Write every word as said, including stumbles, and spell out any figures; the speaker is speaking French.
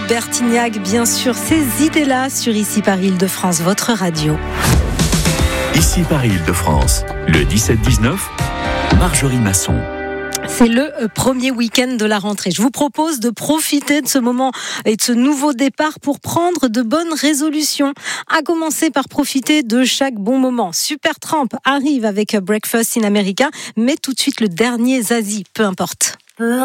Bertignac, bien sûr, ces idées-là sur Ici Paris Île-de-France, votre radio. Ici Paris Île-de-France, le dix-sept dix-neuf, Marjorie Masson. C'est le premier week-end de la rentrée. Je vous propose de profiter de ce moment et de ce nouveau départ pour prendre de bonnes résolutions. À commencer par profiter de chaque bon moment. Supertramp arrive avec Breakfast in America, mais tout de suite le dernier Zazie, peu importe.